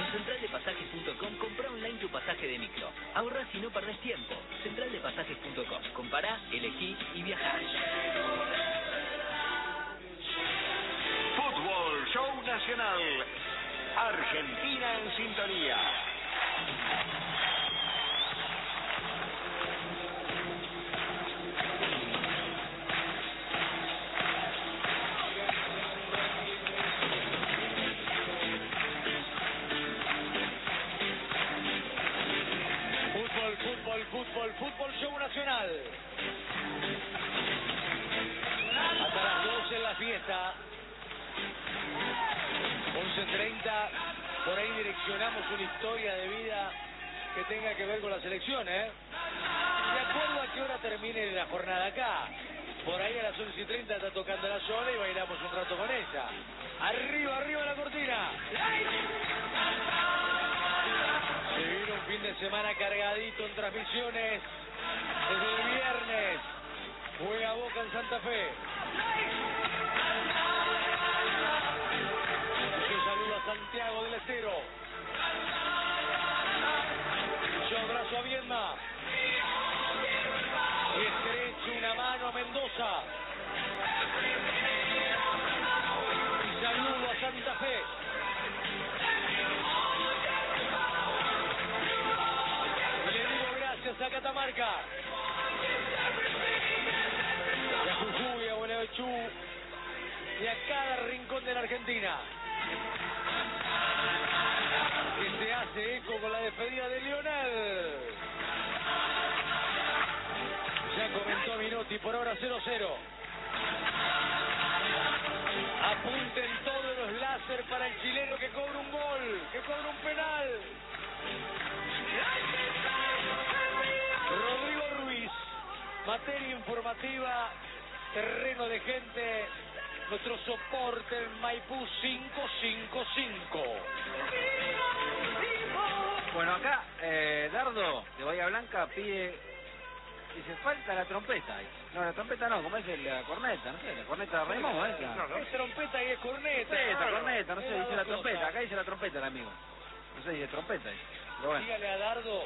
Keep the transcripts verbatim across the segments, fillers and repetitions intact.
central de pasajes punto com, comprá online tu pasaje de micro. Ahorrás y no perdés tiempo. central de pasajes punto com. Compará, elegí y viajá. Fútbol Show Nacional. Argentina en sintonía. Fútbol, fútbol, fútbol, fútbol Show Nacional. Hasta las doce en la fiesta. once treinta, por ahí direccionamos una historia de vida que tenga que ver con la selección, ¿eh? De acuerdo a qué hora termine la jornada acá. Por ahí a las once y treinta está tocando la sola y bailamos un rato con ella. Arriba, arriba la cortina. Se viene un fin de semana cargadito en transmisiones. Desde el viernes juega Boca en Santa Fe. Un saludo a Santiago del Estero. Yo abrazo a Viedma. Y estrecho una mano a Mendoza. Y saludo a Santa Fe. Y le digo gracias a Catamarca. Y a Jujuy, a Gualeguaychú. Y a cada rincón de la Argentina. Que se hace eco con la despedida de Lionel. Ya comentó Minotti, por ahora cero cero. Apunten todos los láser para el chileno que cobra un gol, que cobra un penal. Rodrigo Ruiz, materia informativa, terreno de gente, nuestro soporte el Maipú cinco cinco cinco. Bueno, acá, eh, Dardo, de Bahía Blanca, pide, dice, falta la trompeta. No, la trompeta no, ¿cómo es la corneta? No sé, la corneta de Raymond, ¿no es? No, no. Es trompeta y es corneta. Trompeta, claro. corneta, no sé, Es dice las la dos trompeta, cosas. acá dice la trompeta el amigo. No sé, dice trompeta. Pero bueno. Dígale a Dardo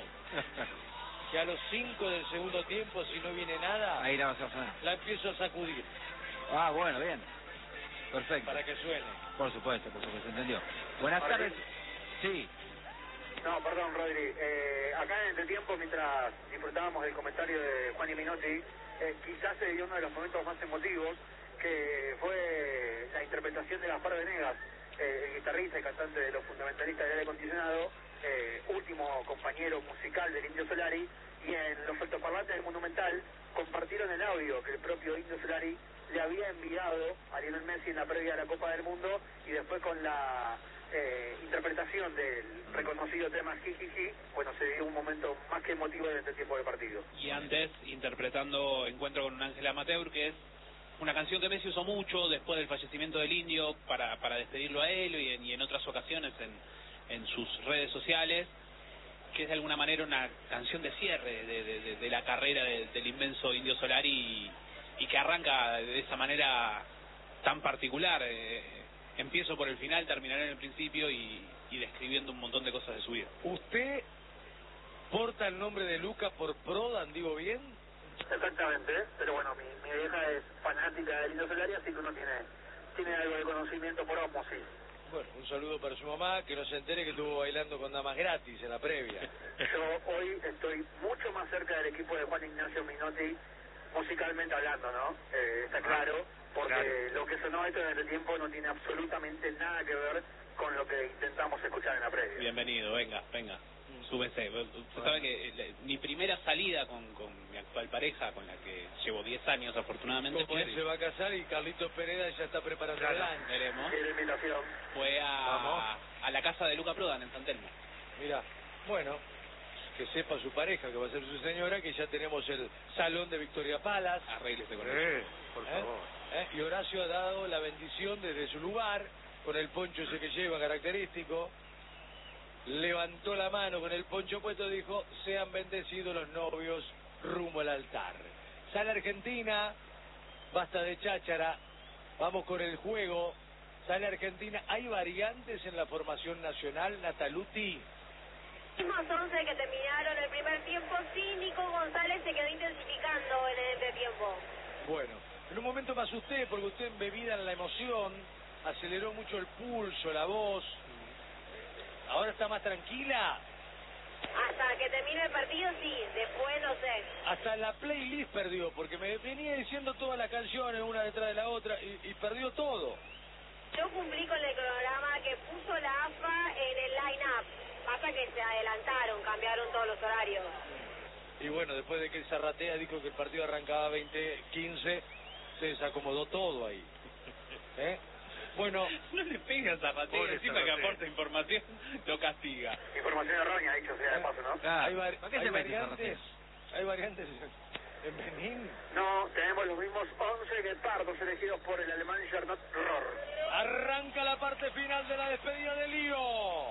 que a los cinco del segundo tiempo, si no viene nada, Ahí la vas a sonar. la empiezo a sacudir Ah, bueno, bien. Perfecto. para que suene. Por supuesto, por supuesto, entendió. Buenas Ahora tardes. Sí. No, perdón, Rodri. Eh, acá en este tiempo, mientras disfrutábamos del comentario de Juan y Minotti, eh, quizás se dio uno de los momentos más emotivos, que fue la interpretación de Gaspar Venegas, eh, el guitarrista y cantante de Los Fundamentalistas del Aire Acondicionado, eh, último compañero musical del Indio Solari, y en los altoparlantes del Monumental compartieron el audio que el propio Indio Solari le había enviado a Lionel Messi en la previa de la Copa del Mundo, y después con la eh, interpretación del reconocido tema Jijiji, bueno, se dio un momento más que emotivo en este tiempo de partido. Y antes interpretando Encuentro con un ángel amateur, que es una canción que Messi usó mucho después del fallecimiento del Indio para, para despedirlo a él y en, y en otras ocasiones en, en sus redes sociales, que es de alguna manera una canción de cierre de, de, de, de la carrera de, del inmenso Indio Solari y, y que arranca de esa manera tan particular. Eh, empiezo por el final, terminaré en el principio y, y describiendo un montón de cosas de su vida. ¿Usted porta el nombre de Luca por Prodan, digo bien? Exactamente, pero bueno, mi, mi vieja es fanática del Indio Solari, así que uno tiene, tiene algo de conocimiento por osmosis. Bueno, un saludo para su mamá, que no se entere que estuvo bailando con damas gratis en la previa. Yo hoy estoy mucho más cerca del equipo de Juan Ignacio Minotti, musicalmente hablando, ¿no? Eh, está claro, porque claro. lo que sonó esto en el tiempo no tiene absolutamente nada que ver con lo que intentamos escuchar en la previa. Bienvenido, venga, venga, súbese. Usted sabe que eh, mi primera salida con, con mi actual pareja, con la que llevo diez años afortunadamente, Con fue, quien se va a casar y Carlitos Pereda ya está preparando el Claro. lunch. veremos, Sí, la invitación. fue Vamos. a, a la casa de Luca Prodan en San Telmo. Mira, bueno, que sepa su pareja, que va a ser su señora, que ya tenemos el salón de Victoria Palas. Arréglese con Sí, eso. por ¿Eh? favor. ¿Eh? Y Horacio ha dado la bendición desde su lugar, con el poncho ese que lleva característico. Levantó la mano con el poncho puesto y dijo, sean bendecidos los novios rumbo al altar. Sale Argentina, basta de cháchara, vamos con el juego. Sale Argentina. ¿Hay variantes en la formación nacional, Nataluti? Mismos once que terminaron el primer tiempo, sí, Nico González se quedó intensificando en el entretiempo. Bueno, en un momento me asusté porque usted embebida en la emoción, aceleró mucho el pulso, la voz. ¿Ahora está más tranquila? Hasta que termine el partido, sí, después no sé. Hasta la playlist perdió, porque me venía diciendo todas las canciones una detrás de la otra y, y perdió todo. Yo cumplí con el programa que puso la A F A en el line-up. Pasa que se adelantaron, cambiaron todos los horarios. Y bueno, después de que el Zarratea dijo que el partido arrancaba veinte quince, se desacomodó todo ahí. ¿Eh? Bueno, no le pegas a Zarratea, encima que aporta información, lo castiga. Información errónea, dicho sea de paso, ¿no? Claro. hay, var ¿Para qué hay se mete variantes, hay variantes en Benín. No, tenemos los mismos once guepardos elegidos por el alemán Gernot Rohr. Arranca la parte final de la despedida de Lío.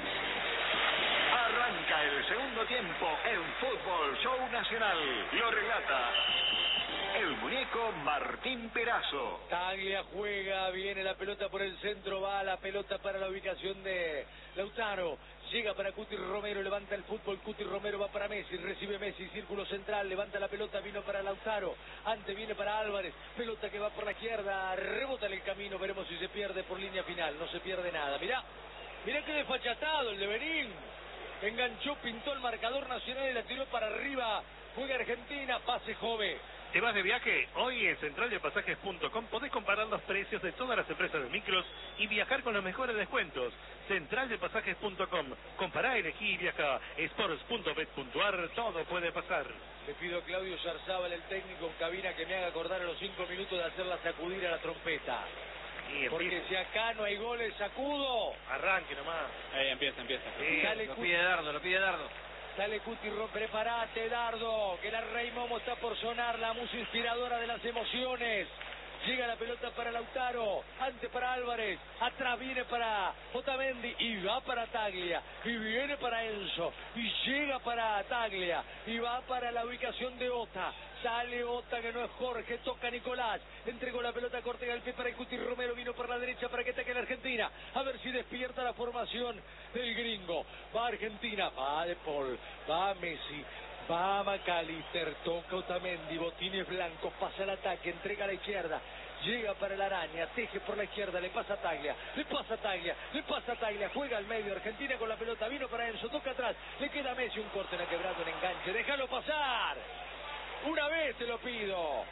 Arranca el segundo tiempo en Fútbol Show Nacional. Lo relata el muñeco Martín Perazo. Taglia juega, viene la pelota por el centro, va la pelota para la ubicación de Lautaro. Llega para Cuti Romero, levanta el fútbol, Cuti Romero va para Messi, recibe Messi, círculo central, levanta la pelota, vino para Lautaro, antes viene para Álvarez, pelota que va por la izquierda, rebota en el camino, veremos si se pierde por línea final, no se pierde nada. Mirá, mirá qué desfachatado el de Benín, enganchó, pintó el marcador nacional y la tiró para arriba, juega Argentina, pase Jove. ¿Te vas de viaje? Hoy en central de pasajes punto com podés comparar los precios de todas las empresas de micros y viajar con los mejores descuentos. central de pasajes punto com. Compará, elegí y viaja. sports punto bet punto ar, todo puede pasar. Le pido a Claudio Yarzábal, el técnico en cabina, que me haga acordar a los cinco minutos de hacerla sacudir a la trompeta. Y Porque empieza. si acá no hay goles, sacudo. Arranque nomás. Ahí empieza, empieza. Sí, Sale Lo Cuti, pide Dardo, lo pide Dardo. sale Cuti Ro- prepárate, Dardo, que la Rey Momo está por sonar, la música inspiradora de las emociones. Llega la pelota para Lautaro, antes para Álvarez, atrás viene para Otamendi y va para Taglia, y viene para Enzo, y llega para Taglia, y va para la ubicación de Ota. Sale Ota, que no es Jorge, toca Nicolás, entregó la pelota corta al pie para el Cuti Romero, vino por la derecha para que ataque la Argentina, a ver si despierta la formación del gringo. Va Argentina, va De Paul, va Messi, va McAllister, toca Otamendi, botines blancos, pasa el ataque, entrega a la izquierda, llega para la araña, teje por la izquierda, le pasa a Taglia, le pasa a Taglia, le pasa a Taglia, juega al medio, Argentina con la pelota, vino para Enzo, toca atrás, le queda a Messi, un corte en el quebrado, un enganche, déjalo pasar, una vez te lo pido,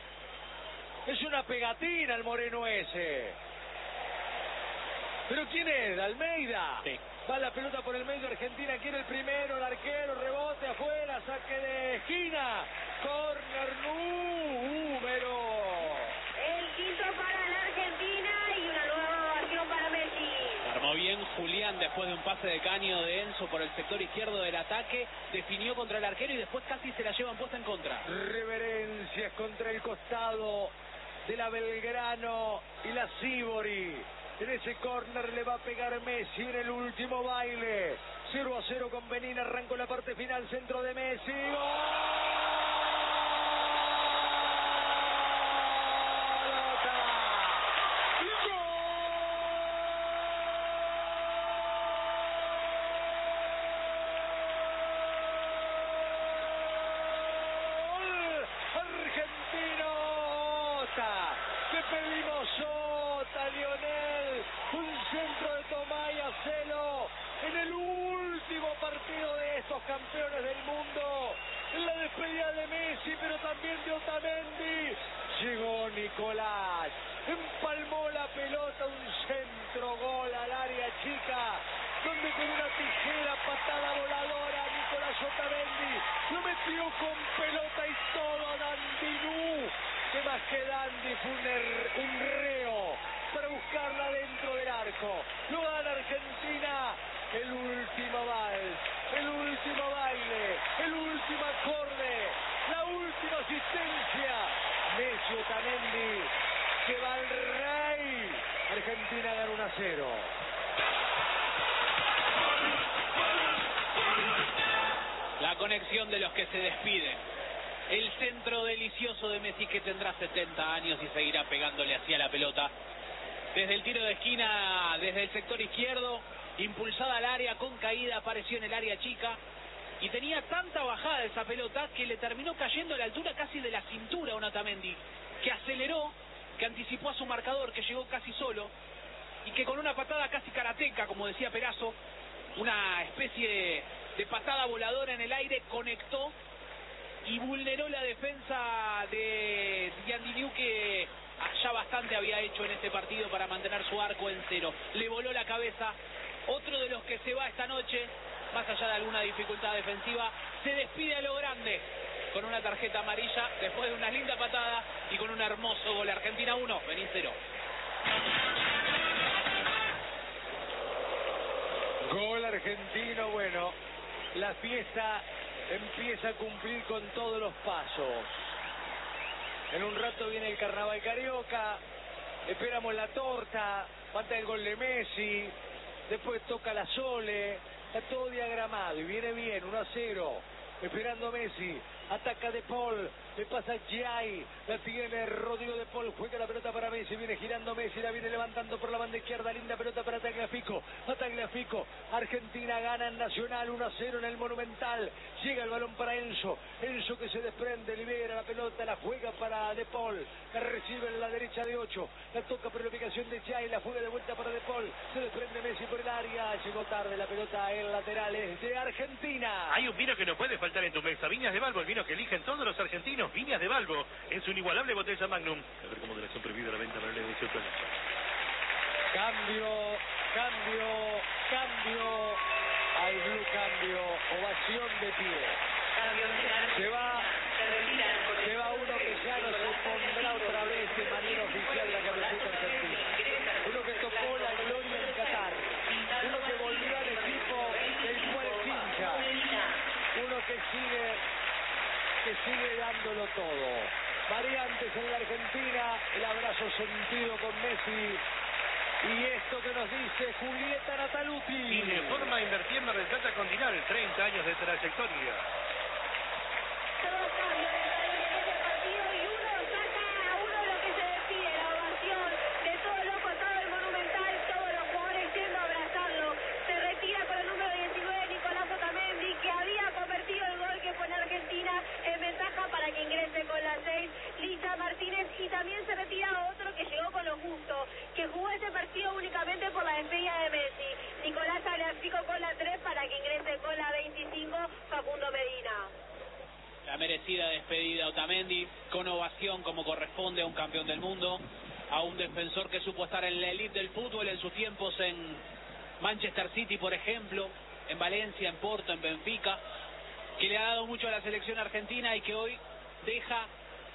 es una pegatina el moreno ese. ¿Pero quién es? ¿Almeida? Sí. Va la pelota por el medio, Argentina quiere el primero, el arquero, rebote afuera, saque de esquina, corner número. El quinto para la Argentina y una nueva ovación para Messi. Armó bien Julián después de un pase de caño de Enzo por el sector izquierdo del ataque, definió contra el arquero y después casi se la llevan puesta en contra. Reverencias contra el costado de la Belgrano y la Sibori. En ese córner le va a pegar Messi en el último baile. cero a cero con Benín, arrancó la parte final, centro de Messi. ¡Te pedimos Ota, Lionel! Un centro de Tomaya Celo en el último partido de estos campeones del mundo. En la despedida de Messi, pero también de Otamendi. Llegó Nicolás, empalmó la pelota, un centro gol al área chica, donde con una tijera patada voladora Nicolás Otamendi lo metió con pelota y todo a Dandinú, que más que Dandy fue un, er, un reo para buscarla dentro del arco. Lo gana Argentina, el último vals, el último baile, el último acorde, la última asistencia. Messi, Otamendi, que va al rey. Argentina gana uno a cero. La conexión de los que se despiden. El centro delicioso de Messi, que tendrá setenta años y seguirá pegándole hacia la pelota. desde el tiro de esquina, desde el sector izquierdo, impulsada al área, con caída, apareció en el área chica, y tenía tanta bajada esa pelota que le terminó cayendo a la altura casi de la cintura a un Otamendi, que aceleró, que anticipó a su marcador, que llegó casi solo, y que con una patada casi karateca, como decía Perazo, una especie de patada voladora en el aire, conectó y vulneró la defensa de Diandiniu, que ya bastante había hecho en este partido para mantener su arco en cero. Le voló la cabeza. Otro de los que se va esta noche, más allá de alguna dificultad defensiva, se despide a lo grande con una tarjeta amarilla después de una linda patada y con un hermoso gol. Argentina uno, Benín cero. Gol argentino, bueno, la fiesta empieza a cumplir con todos los pasos. En un rato viene el carnaval carioca, esperamos la torta, falta el gol de Messi, después toca la Sole, está todo diagramado y viene bien, uno a cero, esperando Messi, ataca De Paul, le pasa Giai, la tiene Rodrigo De Paul, juega la pelota para Messi, viene girando Messi, la viene levantando por la banda izquierda, linda pelota para Tagliafico, a Tagliafico, Argentina gana en Nacional uno a cero en el Monumental, llega el balón para Enzo, Enzo que se desprende, libera la pelota, la juega para De Paul, la recibe en la derecha de ocho, la toca por la ubicación de Giai, la juega de vuelta para De Paul, se desprende Messi por el área, llegó tarde la pelota en laterales de Argentina. Hay un vino que no puede faltar en tu mesa, Viñas de Balbo, el vino que eligen todos los argentinos, Viñas de Balbo, en su inigualable botella Magnum. A ver cómo de la acción prohibida la venta para el negocio plano. Cambio, cambio, cambio, al Blue cambio, ovación de pie. Se va, se va uno que ya no se pondrá otra vez de manera oficial la camiseta argentina. Uno que tocó la gloria en Qatar, uno que volvió al equipo del cual es hincha, uno que sigue, que sigue dándolo todo. Variantes en la Argentina, el abrazo sentido con Messi. Y esto que nos dice Julieta Nataluti. Informa Invertir Mar del Plata con Dinal, treinta años de trayectoria. Todo cambio en ese partido y uno saca a uno de lo que se despide, la ovación de todo lo contado del Monumental, todos los jugadores yendo a abrazarlo. Se retira con el número diecinueve Nicolás Otamendi, que había convertido el gol que pone a Argentina en ventaja para que ingrese con la seis, Licha Martínez, y también se retira otro que llegó con lo justo, que jugó ese partido únicamente por la despedida de Messi, Nicolás Tagliafico con la tres para que ingrese con la veinticinco, Facundo Medina. La merecida despedida Otamendi, con ovación como corresponde a un campeón del mundo, a un defensor que supo estar en la elite del fútbol en sus tiempos en Manchester City, por ejemplo, en Valencia, en Porto, en Benfica, que le ha dado mucho a la selección argentina y que hoy deja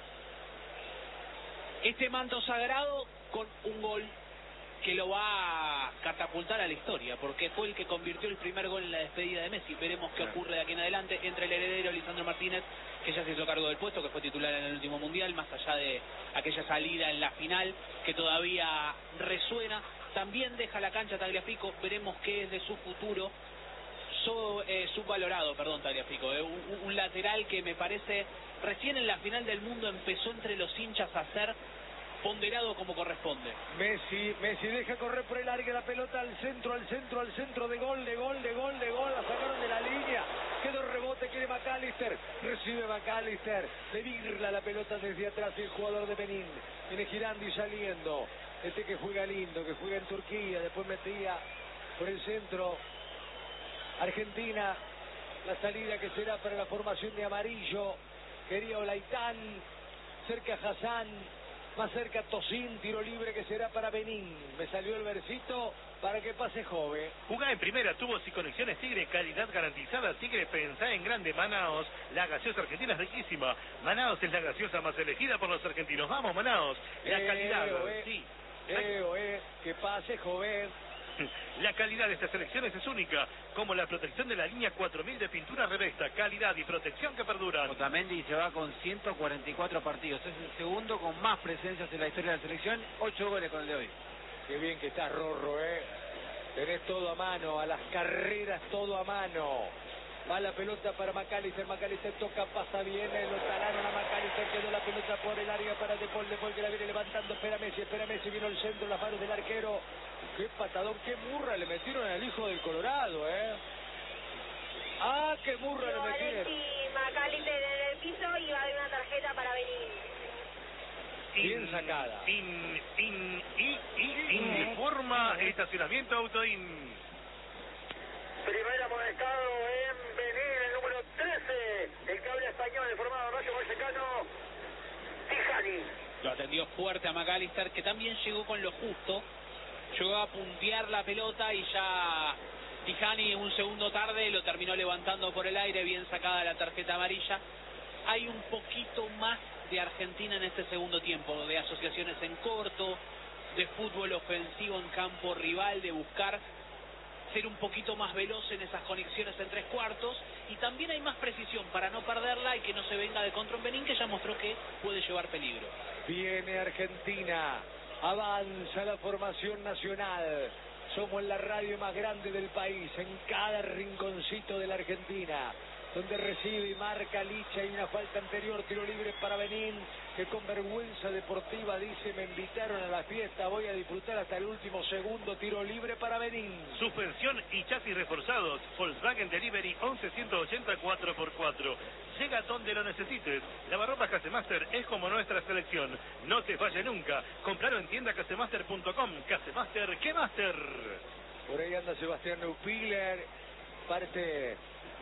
este manto sagrado con un gol que lo va a catapultar a la historia, porque fue el que convirtió el primer gol en la despedida de Messi. Veremos qué ocurre de aquí en adelante entre el heredero Lisandro Martínez, que ya se hizo cargo del puesto, que fue titular en el último mundial, más allá de aquella salida en la final que todavía resuena. También deja la cancha Tagliafico, veremos qué es de su futuro. So, eh, subvalorado, perdón, Tagliafico, eh, un, un lateral que me parece recién en la final del mundo empezó entre los hinchas a ser ponderado como corresponde. Messi, Messi deja correr por el área, la pelota al centro, al centro, al centro, de gol, de gol, de gol, de gol, la sacaron de la línea, quedó rebote, quiere McAllister, recibe McAllister, le virla la pelota desde atrás el jugador de Benín, viene girando y saliendo, este que juega lindo, que juega en Turquía, después metía por el centro, Argentina, la salida que será para la formación de amarillo, quería Olaitán, cerca Hassan, más cerca Tosín, tiro libre que será para Benín. Me salió el versito para que pase Jove. Jugá en primera, tubos y conexiones Tigre, calidad garantizada. Tigre, pensá en grande. Manaos, la gaseosa argentina es riquísima. Manaos es la gaseosa más elegida por los argentinos. Vamos, Manaos, la eh, calidad. Eh, sí. Eh, eh, que pase Jove. La calidad de estas elecciones es única, como la protección de la línea cuatro mil de pintura Revesta, calidad y protección que perduran. Otamendi se va con ciento cuarenta y cuatro partidos, es el segundo con más presencias en la historia de la selección, ocho goles con el de hoy. Qué bien que estás, Rorro, eh. Tenés todo a mano, a las carreras todo a mano. Va la pelota para McAllister, McAllister toca, pasa bien, lo talaron a McAllister, quedó la pelota por el área para De Paul, De Paul que la viene levantando, espera Messi, espera Messi, vino el centro, las manos del arquero. Qué patadón, qué murra le metieron al hijo del Colorado, ¿eh? Ah, qué murra le metieron. Alexis McAllister en el piso y va a haber una tarjeta para venir. Bien sacada. In, in, in, in, informa estacionamiento Autoin. Primer amonestado en Benín, el número trece, el cable español, el formado Rayo Vallecano, Tijani. Lo atendió fuerte a McAllister, que también llegó con lo justo. Llegó a puntear la pelota y ya Tijani un segundo tarde lo terminó levantando por el aire, bien sacada la tarjeta amarilla. Hay un poquito más de Argentina en este segundo tiempo, de asociaciones en corto, de fútbol ofensivo en campo rival, de buscar ser un poquito más veloz en esas conexiones en tres cuartos, y también hay más precisión para no perderla y que no se venga de contra un Benín que ya mostró que puede llevar peligro. Viene Argentina, avanza la formación nacional. Somos la radio más grande del país, en cada rinconcito de la Argentina, donde recibe y marca Licha, y una falta anterior, tiro libre para Benín, que con vergüenza deportiva dice: me invitaron a la fiesta, voy a disfrutar hasta el último segundo, tiro libre para Benín. Suspensión y chasis reforzados, Volkswagen Delivery once ciento ochenta cuatro por cuatro. Llega donde lo necesites. Lavarropas Casemaster es como nuestra selección. No te falle nunca. Compralo en tienda casemaster punto com. Casemaster, ¿qué Master? Por ahí anda Sebastián Neupigler, parte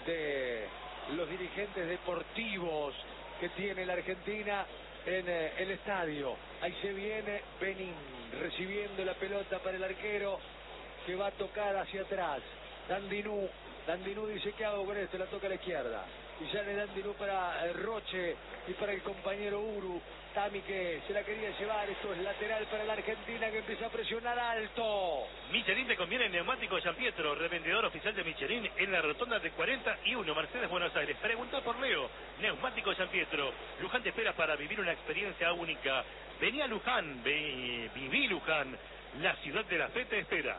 de los dirigentes deportivos que tiene la Argentina en eh, el estadio. Ahí se viene Benín, recibiendo la pelota para el arquero, que va a tocar hacia atrás. Dandinú, Dandinú dice: ¿qué hago con esto? La toca a la izquierda. Y ya le dan Dandinú para eh, Roche y para el compañero Uru. Tami, que se la quería llevar. Esto es lateral para la Argentina, que empieza a presionar alto. Michelin te conviene en Neumático San Pietro, revendedor oficial de Michelin en la rotonda de cuarenta y uno, Mercedes, Buenos Aires. Pregunta por Leo. Neumático San Pietro. Luján te espera para vivir una experiencia única. Vení a Luján, ve, viví Luján. La ciudad de la fe te espera.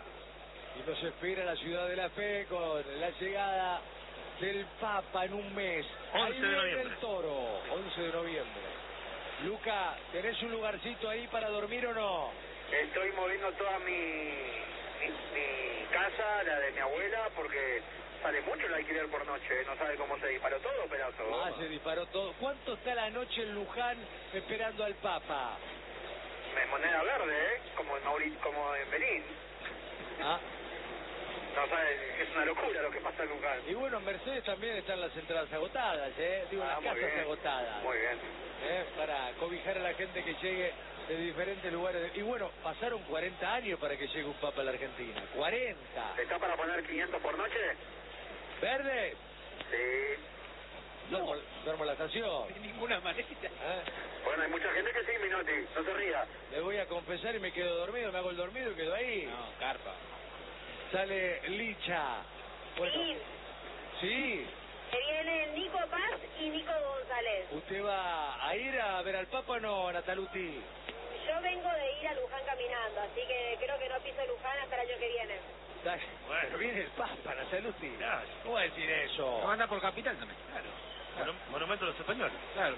Y nos espera la ciudad de la fe con la llegada del Papa en un mes. once de noviembre. El Toro, once de noviembre. Luca, ¿tenés un lugarcito ahí para dormir o no? Estoy moviendo toda mi, mi, mi casa, la de mi abuela, porque sale mucho el alquiler por noche. No sabe cómo se disparó todo, pedazo. Ah, se disparó todo. ¿Cuánto está la noche en Luján esperando al Papa? Es moneda verde, ¿eh? Como en, Mauri, como en Benín. Ah. No sabe, es una locura lo que pasa en Luján. Y bueno, en Mercedes también están las entradas agotadas, ¿eh? Digo, Ah, las muy casas bien. agotadas. Muy bien. ¿Eh? Para cobijar a la gente que llegue de diferentes lugares. Y bueno, pasaron cuarenta años para que llegue un Papa a la Argentina. cuarenta. ¿Está para poner quinientos por noche? ¿Verde? Sí. Duermo, duermo en la estación. De ninguna manera. ¿Eh? Bueno, hay mucha gente que sí, Minotti. No se ría. Le voy a confesar y me quedo dormido, me hago el dormido y quedo ahí. No, carpa. Sale Licha. Bueno, Sí, sí. que vienen Nico Paz y Nico González. ¿Usted va a ir a ver al Papa o no, Nataluti? Yo vengo de ir a Luján caminando, así que creo que no piso Luján hasta el año que viene. Dale. Bueno. Viene el Papa, Nataluti. Claro. ¿Cómo va a decir eso? No anda por Capital también. Claro. Mono- monumento de los españoles. Claro.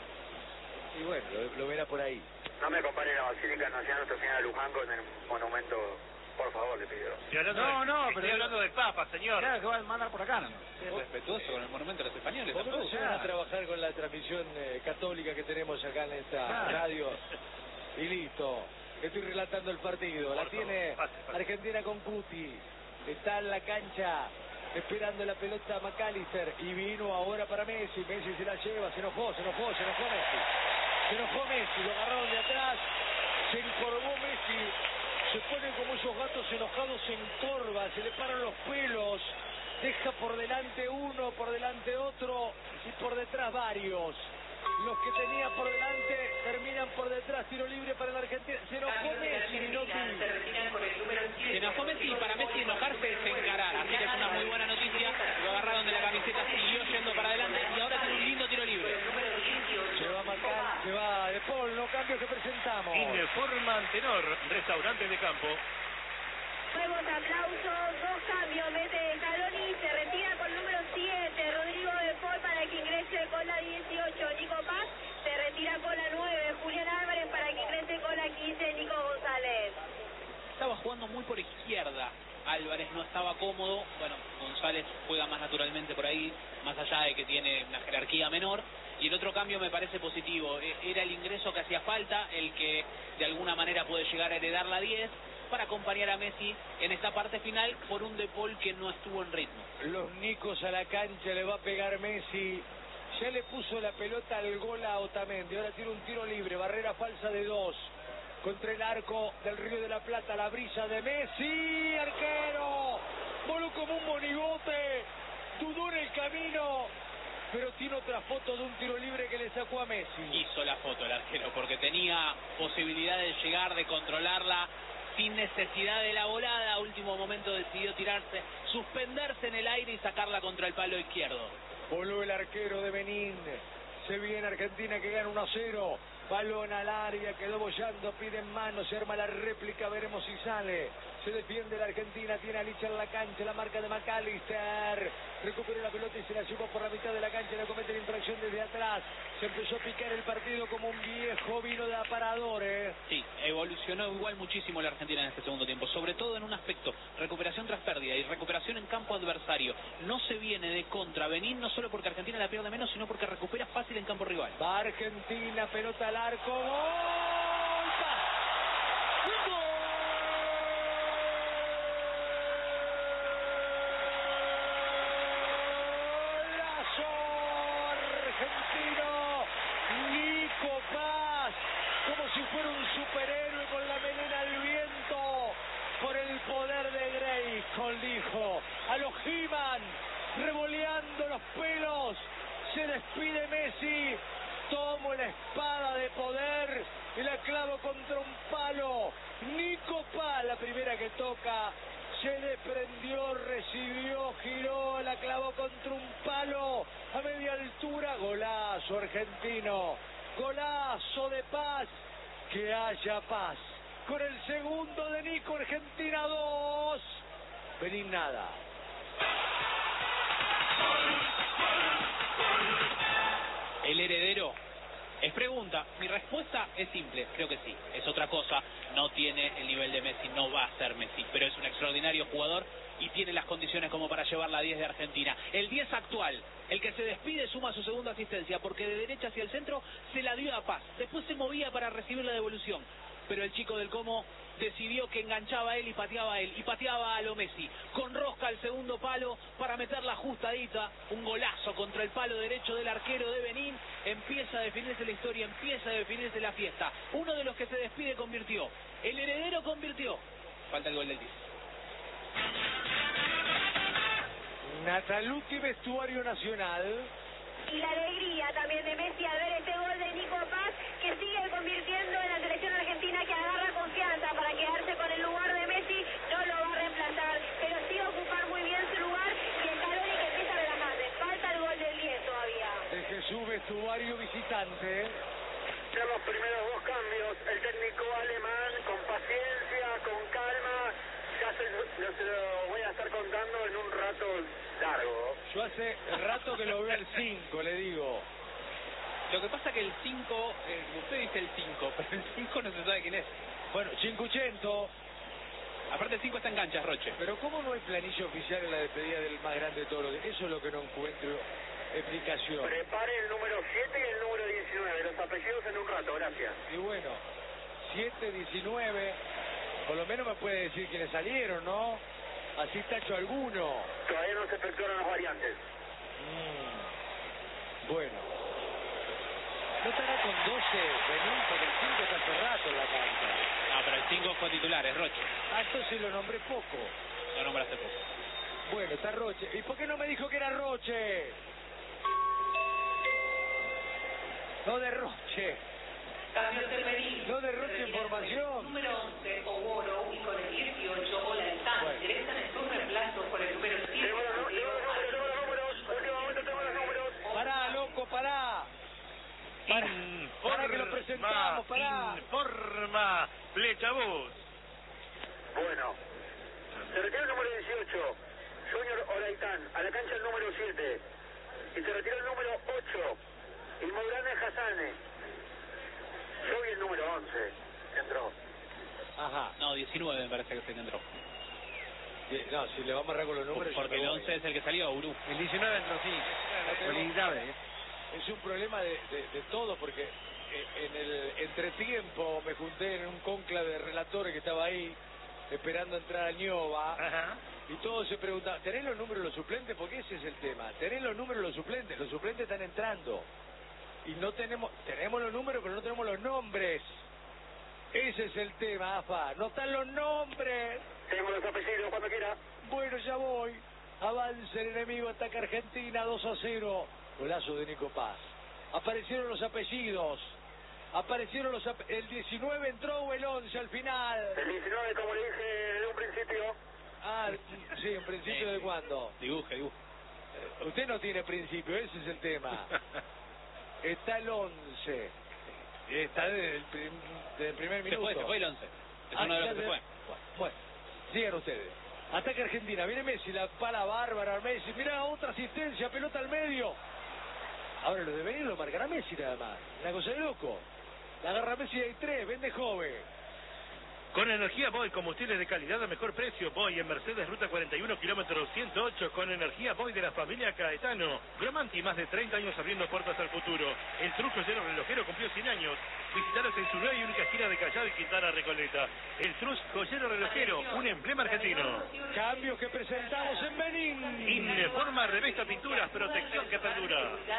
Y bueno, lo, lo verá por ahí. No me compare la Basílica Nacional Nuestra Señora de Luján con el monumento, por favor, le pido. Estoy hablando No, del- no, estoy pero- hablando del Papa, señor. Claro que va a mandar por acá, ¿no? Es respetuoso con el monumento de los españoles. ¿Por qué no tampoco. se van a trabajar con la transmisión eh, católica que tenemos acá en esta Ah. radio? Y listo. Estoy relatando el partido. La Por tiene favor, pase, pase. Argentina con Cuti. Está en la cancha esperando la pelota McAllister. Y vino ahora para Messi. Messi se la lleva. Se enojó, se enojó, se enojó Messi. Se enojó Messi. Lo agarraron de atrás. Se encorvó Messi. Se pone como esos gatos enojados, se encorva. Se le paran los pelos. Deja por delante uno, por delante otro. Y por detrás varios. Los que tenía por delante terminan por detrás. Tiro libre para la Argentina. Se enojó Messi, Minotti. Se enojó Messi y para Messi enojarse es encarar. Así que es una muy buena noticia. Lo agarraron de la camiseta, siguió yendo para adelante y ahora tiene un lindo tiro libre. Se va Macal, se va De Paul. Los cambios que presentamos. Informan Tenor, restaurante de campo. Nuevos aplausos, dos cambios, mete Scaloni, se retira con número siete, Rodrigo González juega más naturalmente por ahí, más allá de que tiene una jerarquía menor. Y el otro cambio me parece positivo, era el ingreso que hacía falta, el que de alguna manera puede llegar a heredar la diez para acompañar a Messi en esta parte final por un De Paul que no estuvo en ritmo. Los Nicos a la cancha, le va a pegar Messi. Ya le puso la pelota al gol a Otamendi, ahora tiene un tiro libre, barrera falsa de dos. Contra el arco del Río de la Plata, la brisa de Messi, arquero. Voló como un monigote, dudó en el camino, pero tiene otra foto de un tiro libre que le sacó a Messi. Hizo la foto el arquero porque tenía posibilidad de llegar, de controlarla sin necesidad de la volada. A último momento decidió tirarse, suspenderse en el aire y sacarla contra el palo izquierdo. Voló el arquero de Benín. Se viene Argentina que gana uno a cero. Balón al área, quedó bollando, piden mano, se arma la réplica, veremos si sale. Se defiende la Argentina, tiene a Licha en la cancha, la marca de McAllister. Recuperó la pelota y se la llevó por la mitad de la cancha, le comete la infracción desde atrás. Se empezó a picar el partido como un viejo vino de aparador, ¿eh? Sí, evolucionó igual muchísimo la Argentina en este segundo tiempo, sobre todo en un aspecto, recuperación tras pérdida y recuperación en campo adversario. No se viene de contra Benín, no solo porque Argentina la pierde menos, sino porque recupera fácil en campo rival. Va Argentina, pelota al arco, gol. ¡Gol! Argentino, Nico Paz, como si fuera un superhéroe con la melena al viento, por el poder de Grayskull, dijo, a los He-Man, revoleando los pelos, se despide Messi, tomo la espada de poder y la clavo contra un palo, Nico Paz, la primera que toca, se desprendió, recibió, giró, la clavó contra un palo a media altura, golazo argentino, golazo de Paz, que haya paz. Con el segundo de Nico, Argentina dos, Benín nada. El heredero. Es pregunta, mi respuesta es simple, creo que sí, es otra cosa, no tiene el nivel de Messi, no va a ser Messi, pero es un extraordinario jugador y tiene las condiciones como para llevar la diez de Argentina. El diez actual, el que se despide, suma su segunda asistencia, porque de derecha hacia el centro se la dio a Paz, después se movía para recibir la devolución, pero el chico del Como decidió que enganchaba a él y pateaba a él, y pateaba a lo Messi, con rosca al segundo palo para meter la ajustadita, un golazo contra el palo derecho del arquero de Benín, empieza a definirse la historia, empieza a definirse la fiesta, uno de los que se despide convirtió, el heredero convirtió, falta el gol del diez. Nataluti, vestuario nacional. Y la alegría también de Messi al ver este gol de Nico Paz, que sigue convirtiendo en la selección argentina, que agarra confianza para quedarse con el lugar de Messi, no lo va a reemplazar, pero sí va a ocupar muy bien su lugar y el Scaloni que empieza a relajarse. Falta el gol del diez todavía. De Jesús, vestuario visitante. Ya los primeros dos cambios, el técnico alemán con paciencia, con calma, ya se, lo, se lo voy a estar contando en un rato largo. Yo hace rato que lo veo al cinco, le digo. Lo que pasa que el cinco, eh, usted dice el cinco, pero el cinco no se sabe quién es. Bueno, cinquecento. Aparte el cinco está en canchas, Roche. Pero ¿cómo no hay planilla oficial en la despedida del más grande de todos los días? Eso es lo que no encuentro explicación. Prepare el número siete y el número diecinueve, los apellidos en un rato, gracias. Y bueno, siete, diecinueve, por lo menos me puede decir quiénes salieron, ¿no? Así tacho alguno. Todavía no se efectuaron las variantes. Mm. Bueno. No estará con doce, Benín, porque el cinco está hace rato en la cancha. No, pero el cinco fue titular, es Roche. Ah, entonces lo nombré poco. Lo nombraste poco. Bueno, está Roche. ¿Y por qué no me dijo que era Roche? No derroche. Cambio Cerverín. No derroche información. Número once, Oboro, y con el dieciocho, Olaizán. Bueno. Ingresan en su reemplazo por el número siete. Tengo los, tengo los números, tengo los números, últimamente tengo los números. Pará, loco, pará. Pará, pará que lo presentamos, pará. Informa, Flecha Bus. Bueno, se retira el número dieciocho, Junior Olaitán, a la cancha el número siete. Y se retira el número ocho, Ilmourane Hassane. Yo vi el número once, que entró. Ajá. No, diecinueve me parece que se entró. Sí, no, si le vamos a agarrar con los números... Porque el once es el que salió, Uru. El diecinueve entró, sí. Fue limitable, ¿eh? Es un problema de, de, de todo, porque en el entretiempo me junté en un cónclave de relatores que estaba ahí, esperando entrar a Ñova, Ajá. y todos se preguntaban, ¿tenés los números de los suplentes? Porque ese es el tema. ¿Tenés los números de los suplentes? Los suplentes están entrando. Y no tenemos, tenemos los números, pero no tenemos los nombres. Ese es el tema, AFA. No están los nombres. Tengo los apellidos cuando quiera. Bueno, ya voy. Avanza el enemigo, ataca Argentina, dos a cero. Golazo de Nico Paz. Aparecieron los apellidos. Aparecieron los ap el diecinueve entró o el once al final. El diecinueve, como le dije en un principio. Ah, sí, en principio de cuándo. Dibuje, dibuje. Eh, usted no tiene principio, ese es el tema. Está el once. Está desde el, prim desde el primer Se minuto. fue, se fue el once. Es Ah, uno de los ya que se se- fue. Bueno, sigan ustedes. Ataca Argentina, viene Messi, la pala bárbara Messi. Mirá, otra asistencia, pelota al medio. Ahora lo de venir lo marcará Messi nada más. Una cosa de loco. La agarra Messi y hay tres, vende joven. Con energía Boy, combustibles de calidad a mejor precio. Boy en Mercedes, ruta cuarenta y uno, kilómetro ciento ocho. Con energía Boy de la familia Caetano. Gromanti, más de treinta años abriendo puertas al futuro. El truco lleno relojero cumplió cien años. Visitaros en su nueva y única esquina de Callao y Quintana Recoleta. El Trus Joyero Relojero, un emblema argentino. Cambios que presentamos en Benín. Indeforma, revesta, pinturas, protección que perdura.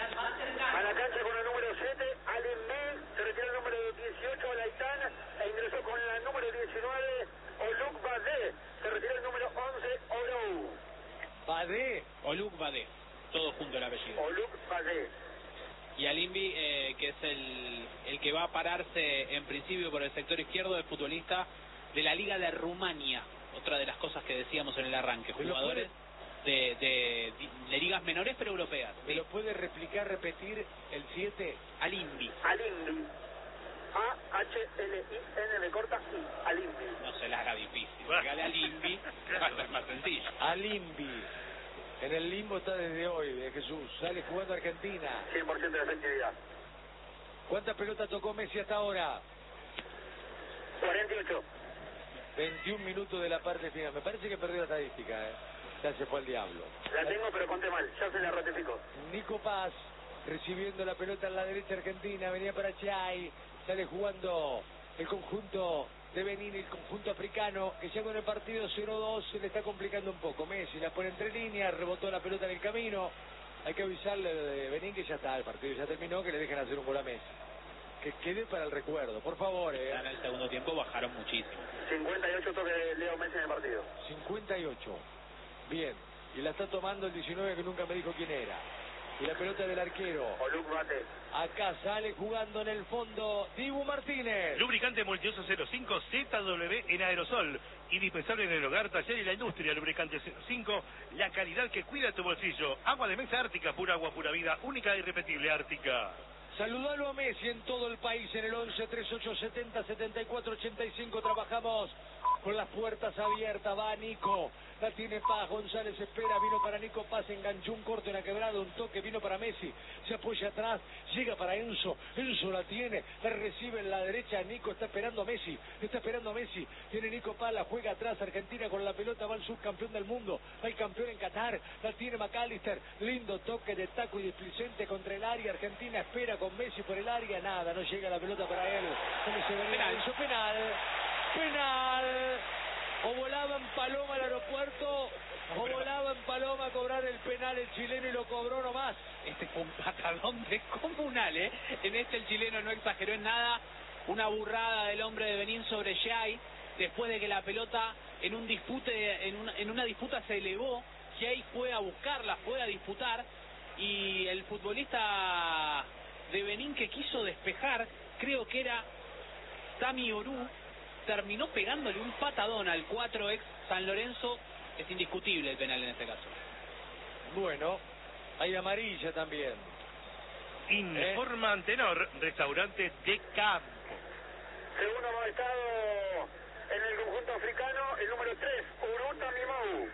A la cancha con el número siete, Alemán, se retiró el número dieciocho, Alaitán, e ingresó con la número diecinueve, Oluk Badé, se retiró el número once, Orou. Badé. Oluk Badé. Todo junto el apellido. Oluk Badé. Y Alimbi, eh, que es el, el que va a pararse en principio por el sector izquierdo, es futbolista de la Liga de Rumania. Otra de las cosas que decíamos en el arranque. ¿Me lo Jugadores de, de, de ligas menores pero europeas. ¿Me lo puede replicar, repetir el siete? Alimbi. Alimbi. A H L I N de corta I. Alimbi. No se la haga difícil. Regale a Alimbi, va a ser más sencillo. Alimbi. En el limbo está desde hoy, de Jesús. Sale jugando Argentina. cien por ciento de efectividad. ¿Cuántas pelotas tocó Messi hasta ahora? cuarenta y ocho. veintiún minutos de la parte final. Me parece que perdió la estadística, ¿eh? Ya se fue al diablo. La tengo, pero conté mal. Ya se la ratifico. Nico Paz recibiendo la pelota en la derecha argentina. Venía para Chay. Sale jugando el conjunto de Benín, el conjunto africano, que ya con el partido cero dos se le está complicando un poco. Messi la pone entre líneas, rebotó la pelota en el camino. Hay que avisarle de Benín que ya está, el partido ya terminó, que le dejen hacer un gol a Messi. Que quede para el recuerdo, por favor. Eh. En el segundo tiempo bajaron muchísimo. cincuenta y ocho toques de Leo Messi en el partido. cincuenta y ocho. Bien. Y la está tomando el diecinueve, que nunca me dijo quién era. Y la pelota del arquero. Oluk Badé. Acá sale jugando en el fondo Dibu Martínez. Lubricante multiuso cero cinco Z W en aerosol. Indispensable en el hogar, taller y la industria. Lubricante cero cinco, la calidad que cuida tu bolsillo. Agua de mesa Ártica, pura agua, pura vida, única e irrepetible Ártica. Saludalo a Messi en todo el país en el once, treinta y ocho, setenta, setenta y cuatro, ochenta y cinco. Trabajamos con las puertas abiertas. Va Nico. La tiene Paz. González espera. Vino para Nico Paz. Enganchó un corte en la quebrada. Un toque. Vino para Messi. Se apoya atrás. Llega para Enzo. Enzo la tiene. La recibe en la derecha. Nico está esperando a Messi. Está esperando a Messi. Tiene Nico Paz. La juega atrás. Argentina con la pelota. Va el subcampeón del mundo. Va el campeón en Qatar. La tiene McAllister. Lindo toque de taco y displicente contra el área. Argentina espera con Messi por el área. Nada. No llega la pelota para él. ¿Cómo se venía? Enzo, penal. Penal. O volaba en Paloma al aeropuerto, o volaba en Paloma a cobrar el penal el chileno y lo cobró nomás. Este fue un patadón descomunal, ¿eh? En este el chileno no exageró en nada. Una burrada del hombre de Benín sobre Jay, después de que la pelota en un dispute, en una, en una disputa se elevó. Jay fue a buscarla, fue a disputar, y el futbolista de Benín que quiso despejar, creo que era Sami Orú, terminó pegándole un patadón al cuatro ex San Lorenzo. Es indiscutible el penal en este caso. Bueno, hay amarilla también. Informa Antenor, restaurante de campo. Segundo amonestado en el conjunto africano, el número tres, Uruta Mimou.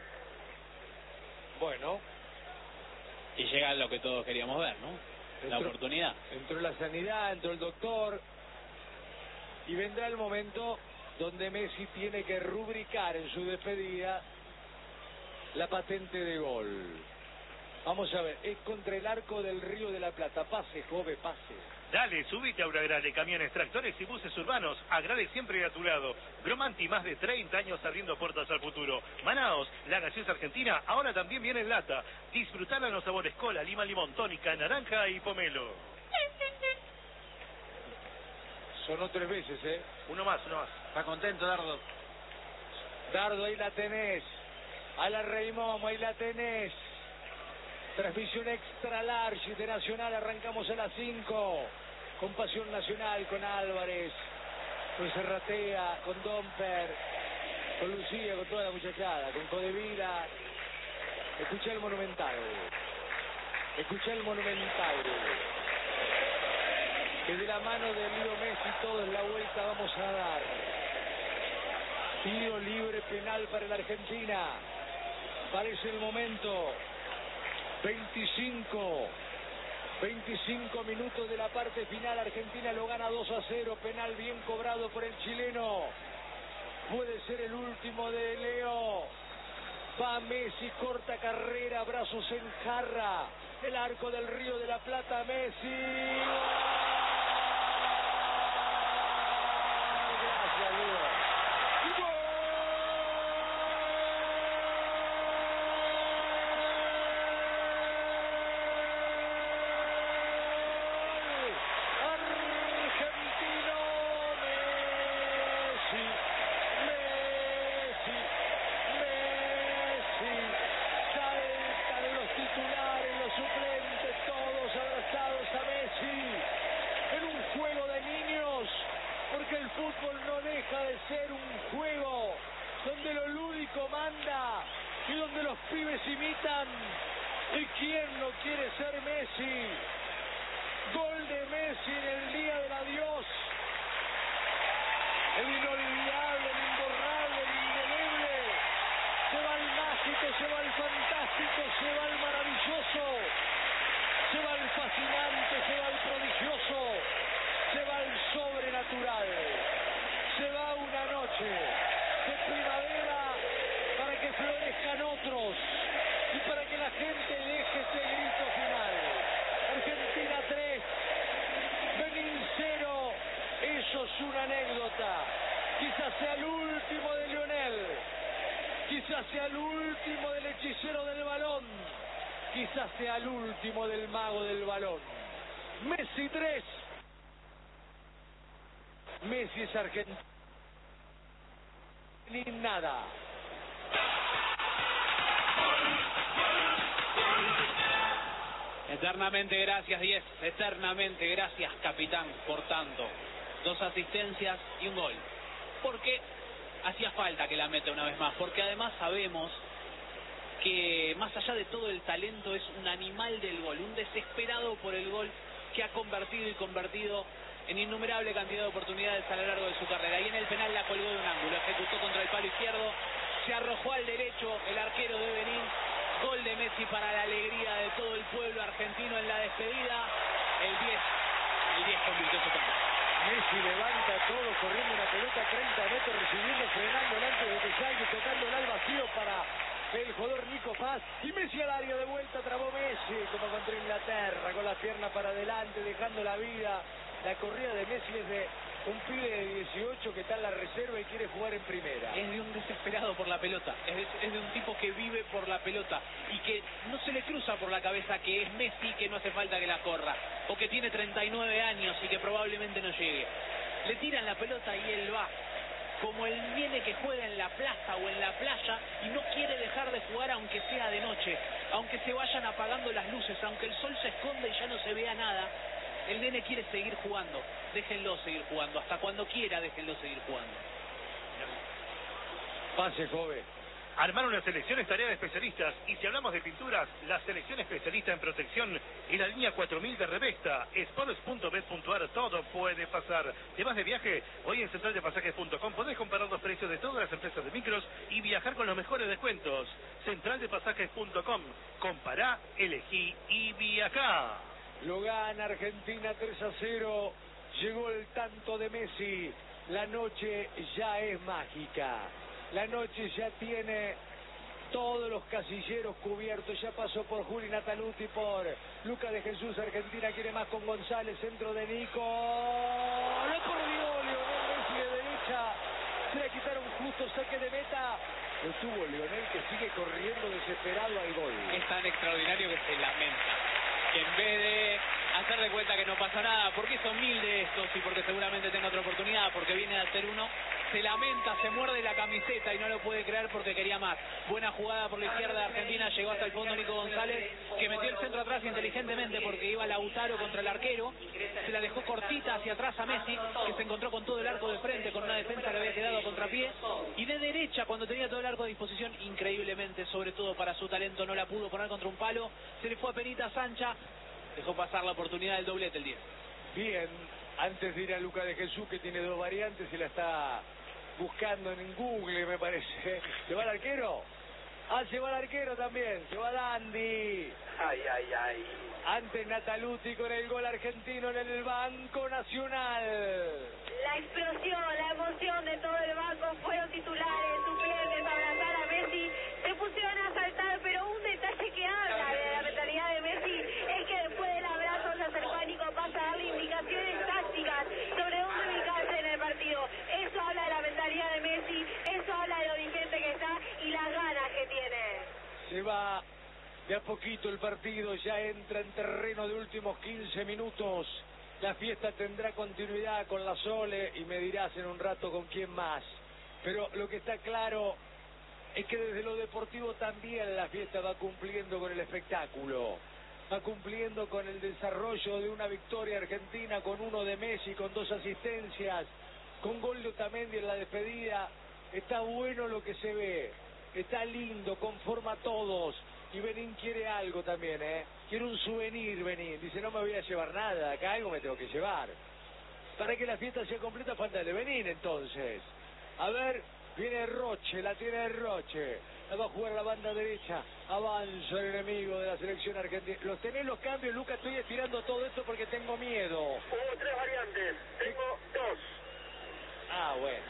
Bueno. Y llega lo que todos queríamos ver, ¿no? La Entró- oportunidad. Entró la sanidad, entró el doctor. Y vendrá el momento donde Messi tiene que rubricar en su despedida la patente de gol. Vamos a ver, es contra el arco del Río de la Plata. Pase, joven, pase. Dale, subite a Aurograde, camiones, tractores y buses urbanos. Agrade siempre a tu lado. Gromanti, más de treinta años abriendo puertas al futuro. Manaos, la gaseosa argentina, ahora también viene en lata. Disfrutala en los sabores cola, lima, limón, tónica, naranja y pomelo. Sonó tres veces, ¿eh? Uno más, uno más. ¿Está contento, Dardo? Dardo, ahí la tenés. A la Reimomo, ahí la tenés. Transmisión extra large de Nacional, arrancamos a las cinco, con Pasión Nacional, con Álvarez, con Serratea, con Domper, con Lucía, con toda la muchachada, con Codevila. Escucha el Monumental, escucha el Monumental, que de la mano de Leo Messi todos la vuelta vamos a dar. Tiro libre penal para la Argentina, parece el momento. veinticinco, veinticinco minutos de la parte final. Argentina lo gana dos a cero, penal bien cobrado por el chileno. Puede ser el último de Leo. Va Messi, corta carrera, brazos en jarra. El arco del Río de la Plata, Messi. Gracias, Leo. Ser un juego donde lo lúdico manda y donde los pibes imitan. ¿Y quién no quiere ser Messi? Gol de Messi en el día del adiós. El inolvidable, el imborrable, el indeleble. Se va el mágico, se va el fantástico, se va el maravilloso. Se va el fascinante, se va el prodigioso. Se va el sobrenatural. Se va una noche de primavera para que florezcan otros y para que la gente deje ese grito final. Argentina tres, Benín cero, eso es una anécdota. Quizás sea el último de Lionel, quizás sea el último del hechicero del balón, quizás sea el último del mago del balón. Messi tres, Messi es argentino. Ni nada. Eternamente gracias, diez. Eternamente gracias, capitán, por tanto. Dos asistencias y un gol. Porque hacía falta que la meta una vez más. Porque además sabemos que más allá de todo el talento es un animal del gol. Un desesperado por el gol que ha convertido y convertido en innumerable cantidad de oportunidades a lo largo de su carrera. Y en el penal la colgó de un ángulo, ejecutó contra el palo izquierdo, se arrojó al derecho el arquero de Benín. Gol de Messi para la alegría de todo el pueblo argentino en la despedida. El diez, el diez convirtió su tanto. Messi levanta todo, corriendo una pelota treinta metros, recibiendo, frenándola antes de que salga, tocándola al vacío para el jugador Nico Paz. Y Messi al área de vuelta, trabó Messi, como contra Inglaterra, con la pierna para adelante, dejando la vida. La corrida de Messi es de un pibe de dieciocho que está en la reserva y quiere jugar en primera. Es de un desesperado por la pelota, es de, es de un tipo que vive por la pelota y que no se le cruza por la cabeza que es Messi, que no hace falta que la corra, o que tiene treinta y nueve años y que probablemente no llegue. Le tiran la pelota y él va, como el nene que juega en la plaza o en la playa y no quiere dejar de jugar aunque sea de noche, aunque se vayan apagando las luces, aunque el sol se esconda y ya no se vea nada. El nene quiere seguir jugando, déjenlo seguir jugando, hasta cuando quiera déjenlo seguir jugando. Pase, joven. Armar una selección es tarea de especialistas, y si hablamos de pinturas, la selección especialista en protección y la línea cuatro mil de Revesta, sports punto bet punto ar, todo puede pasar. ¿Te vas de viaje? Hoy en central de pasajes punto com podés comparar los precios de todas las empresas de micros y viajar con los mejores descuentos. central de pasajes punto com, compará, elegí y viajá. Lo gana Argentina tres a cero. Llegó el tanto de Messi. La noche ya es mágica. La noche ya tiene todos los casilleros cubiertos. Ya pasó por Juli Nataluti, por Luca de Jesús. Argentina quiere más con González, centro de Nico. ¡No perdió Lionel Messi de derecha! Se le quitaron justo, saque de meta. Lo tuvo Lionel, que sigue corriendo desesperado al gol. Es tan extraordinario que se lamenta. Que en vez de hacer de cuenta que no pasa nada, porque son mil de estos y porque seguramente tenga otra oportunidad, porque viene a hacer uno, se lamenta, se muerde la camiseta y no lo puede creer porque quería más. Buena jugada por la izquierda de Argentina, llegó hasta el fondo Nico González, que metió el centro atrás inteligentemente porque iba Lautaro contra el arquero, se la dejó cortita hacia atrás a Messi, que se encontró con todo el arco de frente, con una defensa que había quedado a contrapié, y de derecha, cuando tenía todo el arco a disposición, increíblemente, sobre todo para su talento, no la pudo poner contra un palo, se le fue a penita Sancha, dejó pasar la oportunidad del doblete el diez. Bien, antes de ir a Luca de Jesús, que tiene dos variantes y la está buscando en Google, me parece. ¿Se va el arquero? Ah, se va el arquero también, se va Dandy. Ay, ay, ay. Antes Nataluti con el gol argentino en el Banco Nacional. La explosión, la emoción de todo el banco, fueron titulares, suplentes, abrazar a Messi, se pusieron a saltar, pero un detalle que habla de la mentalidad de Messi es que después del abrazo se hace el pánico, pasa a darle indicaciones tácticas sobre dónde ubicarse en el partido. Eso habla de la mentalidad de Messi, eso habla de lo vigente que está y las ganas que tiene. Se va de a poquito el partido, ya entra en terreno de últimos quince minutos. La fiesta tendrá continuidad con la Sole y me dirás en un rato con quién más. Pero lo que está claro es que desde lo deportivo también la fiesta va cumpliendo con el espectáculo. Va cumpliendo con el desarrollo de una victoria argentina, con uno de Messi, con dos asistencias, con gol de Otamendi en la despedida. Está bueno lo que se ve, está lindo, conforma a todos. Y Benín quiere algo también, ¿eh? Quiere un souvenir, Benín. Dice, no me voy a llevar nada, acá algo me tengo que llevar. Para que la fiesta sea completa, falta de Benín, entonces. A ver, viene Roche, la tiene Roche. La va a jugar la banda derecha. Avanza el enemigo de la selección argentina. ¿Los tenés los cambios, Lucas? Estoy estirando todo esto porque tengo miedo. Hubo tres variantes, tengo dos. Ah, bueno.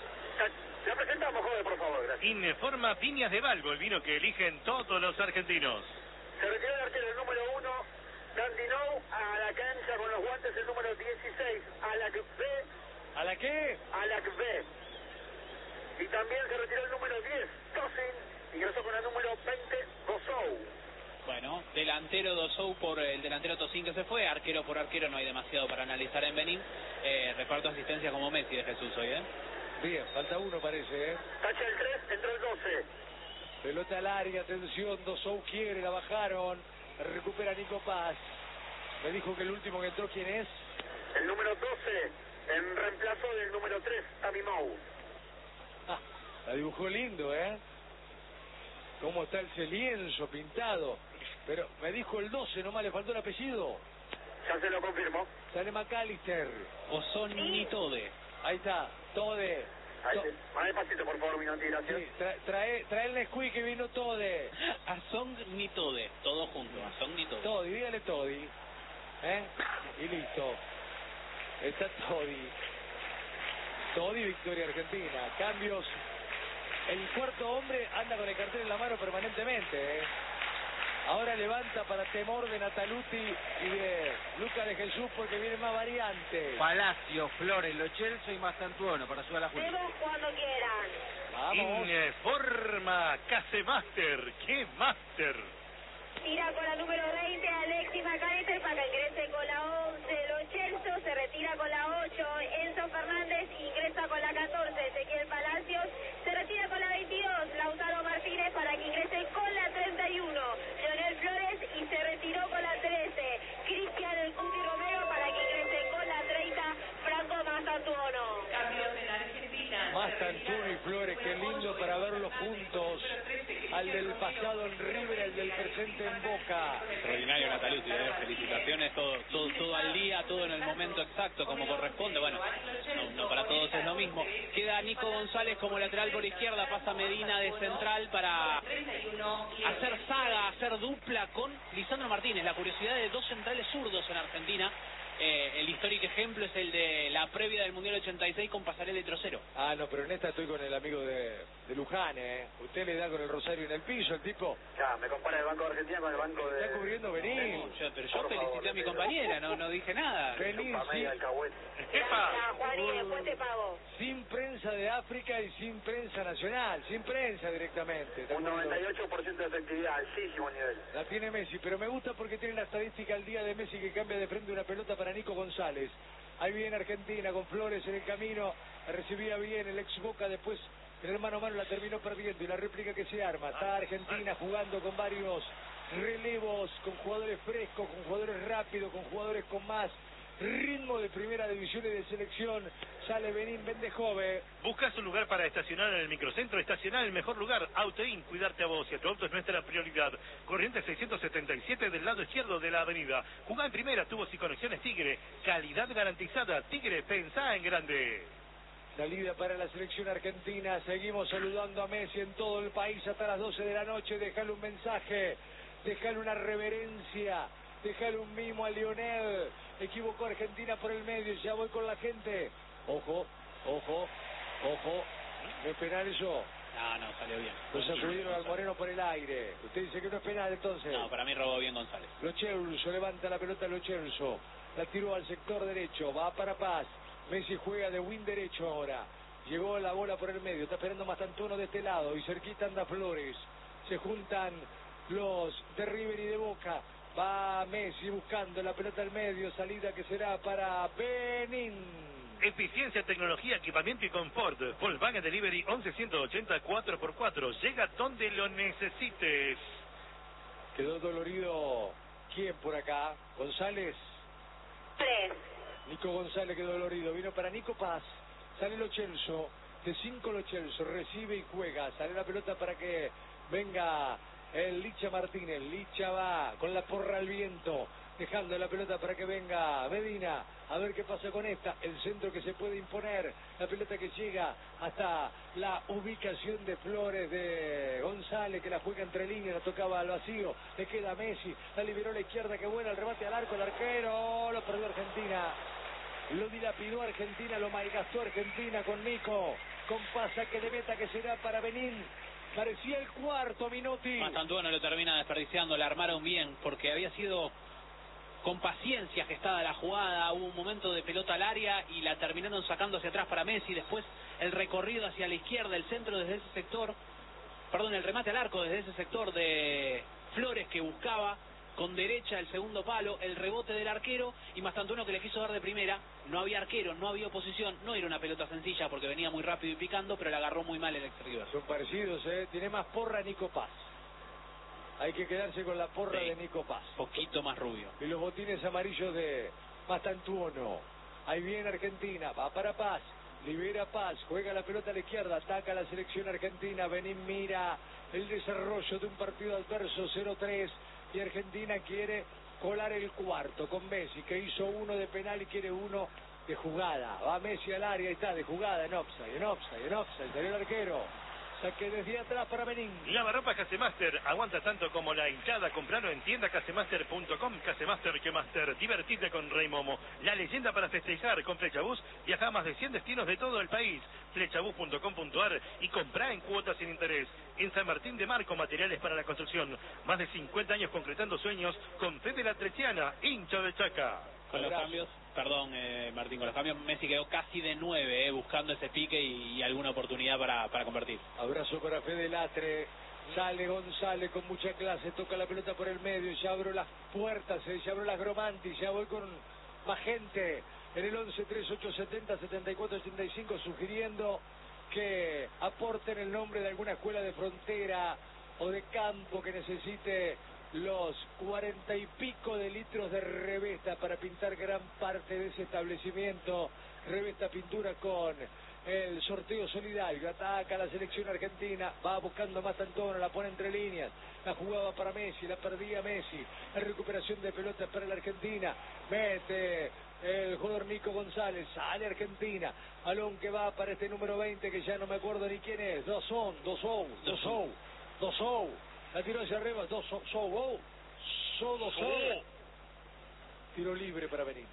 La presentamos, joven, por favor, gracias. Informa Viñas de Valgo, el vino que eligen todos los argentinos. Se retiró el arquero el número uno, Dandy Nou, a la cancha con los guantes el número dieciséis, Alak B. ¿A la qué? Alak B. Y también se retiró el número diez, Tosin, ingresó con el número veinte, Gosou. Bueno, delantero Dosou por el delantero Tosin que se fue, arquero por arquero, no hay demasiado para analizar en Benín. Eh, reparto asistencia como Messi de Jesús hoy, ¿eh? Bien, falta uno parece, ¿eh? Tacha el tres, entró el doce. Pelota al área, atención, Dosou quiere, la bajaron, recupera Nico Paz. Me dijo que el último que entró, ¿quién es? El número doce, en reemplazo del número tres, Tami Mou. Ah, la dibujó lindo, ¿eh? ¿Cómo está ese lienzo pintado? Pero me dijo el doce, nomás le faltó el apellido. Ya se lo confirmó. Sale McAllister. O son Nitode. Ahí está, Tode. Ahí To- sí. Más despacito, por favor, Minotti, gracias. Sí, tra- trae, trae el Nesquik que vino Tode. Asong Nitode, todo junto, Asong Nitode. Todi, dígale Todi. ¿Eh? Y listo. Está Todi. Todi, victoria argentina. Cambios. El cuarto hombre anda con el cartel en la mano permanentemente, ¿eh? Ahora levanta para temor de Nataluti y de Luca de Jesús porque vienen más variantes. Palacio, Flores, Lo Celso y Mastantuono para subir a la Julia. Vemos cuando quieran. Vamos. Informa Casemaster, ¿qué Master? Tira con la número veinte, Alexis McAllister para que ingrese con la once, Lo Celso se retira con la ocho, Enzo Fernández ingresa con la catorce, Ezequiel Palacios se retira con la veintidós, Lautaro Martínez para que ingrese con la treinta y uno, Leonel Flores y se retiró con la trece, Cristian El Cuti Romero para que ingrese con la treinta, Franco Mastantuono. Cambios en la Argentina. Mastantuono y Flores, qué lindo para verlos juntos. Al del pasado en River, al del presente en Boca. Extraordinario Nataluti, ¿eh? Felicitaciones, todo, todo, todo al día, todo en el momento exacto, como corresponde. Bueno, no, no para todos es lo mismo. Queda Nico González como lateral por izquierda, pasa Medina de central para hacer saga, hacer dupla con Lisandro Martínez. La curiosidad de dos centrales zurdos en Argentina, eh, el histórico ejemplo es el de la previa del Mundial ochenta y seis con Pasarela y Trocero. Ah, no, pero en esta estoy con el amigo de, de Luján, ¿eh? Usted le da con el rosario en el piso, el tipo... Ya, me compara el Banco de Argentina con el Banco de... Está cubriendo Benín. Yo, pero yo felicité a mi compañera, no, no dije nada. Benín, sí. Gracias, Juan, y después te pago. Sin prensa de África y sin prensa nacional, sin prensa directamente. Un noventa y ocho por ciento de efectividad, altísimo nivel. La tiene Messi, pero me gusta porque tiene la estadística al día de Messi que cambia de frente una pelota para Nico González. Ahí viene Argentina con Flores en el camino, la recibía bien el ex Boca, después en el mano a mano la terminó perdiendo y la réplica que se arma. Está Argentina jugando con varios relevos, con jugadores frescos, con jugadores rápidos, con jugadores con más ritmo de primera división y de selección. Sale Benín Bendejove. ¿Buscas un lugar para estacionar en el microcentro? Estacionar en el mejor lugar. Autoin, cuidarte a vos y a tu auto es nuestra prioridad. Corriente seiscientos setenta y siete del lado izquierdo de la avenida. Jugá en primera, tubos y conexiones Tigre. Calidad garantizada. Tigre, pensá en grande. Salida para la selección argentina. Seguimos saludando a Messi en todo el país hasta las doce de la noche. Déjale un mensaje, déjale una reverencia, déjale un mimo a Lionel. Equivocó Argentina por el medio, ya voy con la gente. Ojo, ojo, ojo. ¿No es penal eso? No, no, salió bien. Lo sacudieron al Moreno por el aire. Usted dice que no es penal entonces. No, para mí robó bien González. Lo Celso, levanta la pelota Lo Celso. La tiró al sector derecho, va para Paz. Messi juega de win derecho ahora. Llegó la bola por el medio, está esperando Mastantuono de este lado. Y cerquita anda Flores. Se juntan los de River y de Boca. Va Messi buscando la pelota al medio, salida que será para Benín. Eficiencia, tecnología, equipamiento y confort. Volkswagen Delivery once ciento ochenta cuatro por cuatro. Llega donde lo necesites. Quedó dolorido. ¿Quién por acá? González. Tres. Nico González quedó dolorido. Vino para Nico Paz. Sale Lo Celso. De cinco Lo Celso. Recibe y juega. Sale la pelota para que venga el Licha Martínez. Licha va con la porra al viento, dejando la pelota para que venga Medina. A ver qué pasa con esta. El centro que se puede imponer. La pelota que llega hasta la ubicación de Flores de González, que la juega entre líneas, la tocaba al vacío. Le queda Messi. La liberó a la izquierda, que buena el remate al arco. El arquero lo perdió Argentina. Lo dilapidó Argentina, lo malgastó Argentina con Nico. Con pasa que de meta que será para Benín. Parecía el cuarto, Minotti. Mastantuono lo termina desperdiciando, la armaron bien, porque había sido con paciencia gestada la jugada. Hubo un momento de pelota al área y la terminaron sacando hacia atrás para Messi. Después el recorrido hacia la izquierda, el centro desde ese sector, perdón, el remate al arco desde ese sector de Flores, que buscaba con derecha el segundo palo, el rebote del arquero y Mastantuono, que le quiso dar de primera. No había arquero, no había oposición, no era una pelota sencilla porque venía muy rápido y picando, pero la agarró muy mal el exterior. Son parecidos, ¿eh? Tiene más porra Nico Paz. Hay que quedarse con la porra Sí, de Nico Paz. poquito más rubio. Y los botines amarillos de Mastantuono. Ahí viene Argentina, va para Paz, libera Paz, juega la pelota a la izquierda, ataca a la selección argentina. Benín mira el desarrollo de un partido adverso, cero tres, y Argentina quiere colar el cuarto con Messi, que hizo uno de penal y quiere uno de jugada. Va Messi al área, ahí está, de jugada, en offside, en offside, en offside, salió el arquero. Saque desde atrás para Benín. Lavarropa Casemaster, aguanta tanto como la hinchada. Compralo en tienda casemaster punto com. Casemaster que Master, divertite con Rey Momo. La leyenda para festejar con Flechabús. Viaja a más de cien destinos de todo el país. Flechabús punto com punto ar y comprá en cuotas sin interés. En San Martín de Marco, materiales para la construcción. Más de cincuenta años concretando sueños con Fede La Trechiana, hincha de Chaca. Con los cambios, perdón eh, Martín, con los cambios Messi quedó casi de nueve, eh, buscando ese pique y, y alguna oportunidad para, para convertir. Abrazo para Fede Latre. Sale González con mucha clase, toca la pelota por el medio, ya abro las puertas, eh, ya abro las Gromanti, ya voy con más gente en el once tres ocho setenta setenta y cuatro ochenta y cinco, sugiriendo que aporten el nombre de alguna escuela de frontera o de campo que necesite los cuarenta y pico de litros de Revesta para pintar gran parte de ese establecimiento. Revesta Pintura con el sorteo solidario. Ataca a la selección argentina, va buscando más Mastantuono, la pone entre líneas, la jugaba para Messi, la perdía Messi. La recuperación de pelotas para la Argentina, mete el jugador Nico González, sale Argentina, balón que va para este número veinte que ya no me acuerdo ni quién es. Dos son, dos son, dos son, dos son. La tiró hacia arriba, dos, so, so, oh, so, dos, so. Tiro libre para Benín.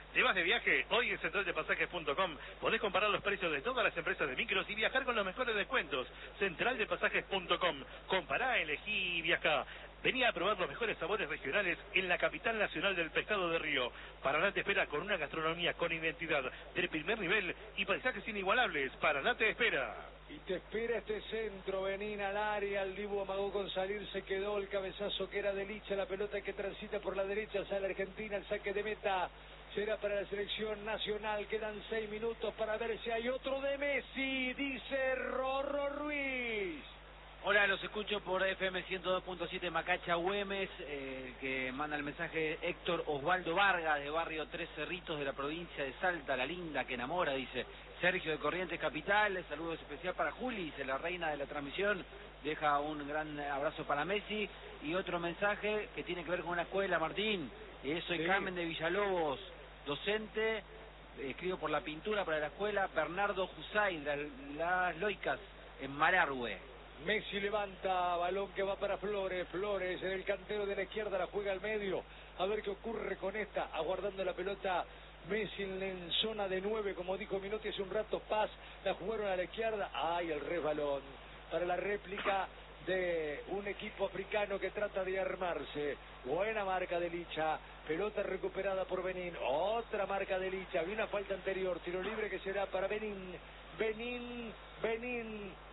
¿Te vas de viaje? Hoy en central de pasajes punto com podés comparar los precios de todas las empresas de micros y viajar con los mejores descuentos. central de pasajes punto com. Compará, elegí y viajá. Vení a probar los mejores sabores regionales en la capital nacional del pescado de río. Paraná te espera con una gastronomía con identidad del primer nivel y paisajes inigualables. Paraná te espera. Y te espera este centro, Benín al área, el Dibu amagó con salir, se quedó el cabezazo que era de Licha, la pelota que transita por la derecha, sale Argentina, el saque de meta será para la selección nacional, quedan seis minutos para ver si hay otro de Messi, dice Rorro Ruiz. Hola, los escucho por F M ciento dos punto siete Macacha Güemes, eh, que manda el mensaje Héctor Osvaldo Vargas, de barrio Tres Cerritos de la provincia de Salta, la linda que enamora, dice Sergio de Corrientes Capital, saludos especial para Juli, dice la reina de la transmisión, deja un gran abrazo para Messi, y otro mensaje que tiene que ver con una escuela, Martín, eh, soy Sí. Carmen de Villalobos, docente, eh, escribo por la pintura para la escuela Bernardo Jusay, de las Loicas, en Malargüe. Messi levanta, balón que va para Flores, Flores en el cantero de la izquierda, la juega al medio, a ver qué ocurre con esta, aguardando la pelota, Messi en, en zona de nueve, como dijo Minotti hace un rato, Paz, la jugaron a la izquierda, ay, el resbalón, para la réplica de un equipo africano que trata de armarse, buena marca de Licha, pelota recuperada por Benín, otra marca de Licha, había una falta anterior, tiro libre que será para Benín, Benín, Benín,